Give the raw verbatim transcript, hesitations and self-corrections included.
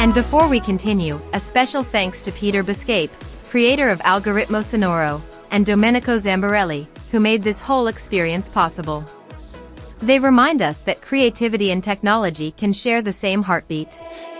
And before we continue, a special thanks to Peter Biscape, creator of Algoritmo Sonoro, and Domenico Zambarelli, who made this whole experience possible. They remind us that creativity and technology can share the same heartbeat.